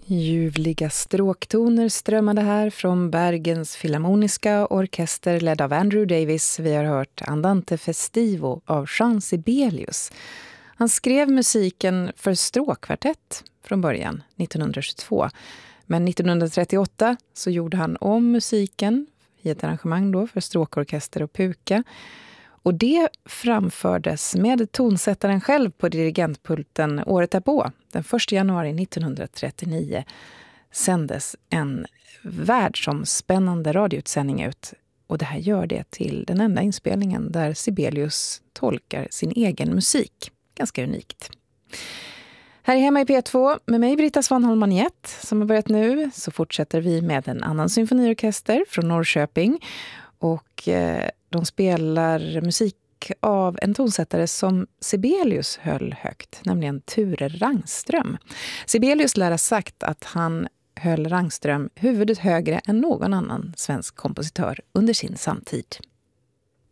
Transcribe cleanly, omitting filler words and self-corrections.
Ljuvliga stråktoner strömmade här från Bergens Filharmoniska orkester ledd av Andrew Davis. Vi har hört Andante Festivo av Jean Sibelius. Han skrev musiken för stråkkvartett från början, 1922. Men 1938 så gjorde han om musiken i ett arrangemang då för stråkorkester och puka. Och det framfördes med tonsättaren själv på dirigentpulten året därpå. Den 1 januari 1939 sändes en världsomspännande radioutsändning ut. Och det här gör det till den enda inspelningen där Sibelius tolkar sin egen musik. Ganska unikt. Här hemma i P2 med mig Britta Svanholm-Maniet som har börjat nu, så fortsätter vi med en annan symfoniorkester från Norrköping. Och de spelar musik av en tonsättare som Sibelius höll högt, nämligen Ture Rangström. Sibelius lär ha sagt att han höll Rangström huvudet högre än någon annan svensk kompositör under sin samtid.